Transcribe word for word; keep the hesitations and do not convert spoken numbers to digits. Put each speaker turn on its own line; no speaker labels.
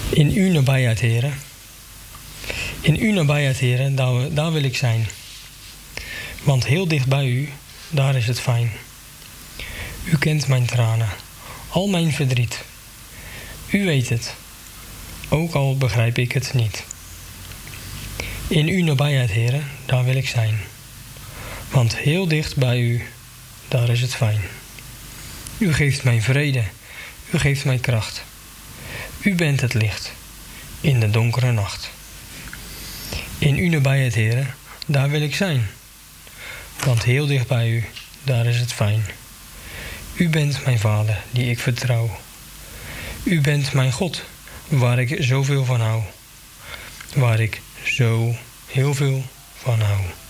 In uw nabijheid, Heere. In uw nabijheid, Heere, daar, daar wil ik zijn. Want heel dicht bij u, daar is het fijn. U kent mijn tranen, al mijn verdriet. U weet het, ook al begrijp ik het niet. In uw nabijheid, Heere, daar wil ik zijn. Want heel dicht bij u, daar is het fijn. U geeft mij vrede, u geeft mij kracht. U bent het licht in de donkere nacht. In uw nabijheid, Heere, daar wil ik zijn. Want heel dicht bij u, daar is het fijn. U bent mijn Vader, die ik vertrouw. U bent mijn God, waar ik zoveel van hou. Waar ik zo heel veel van hou.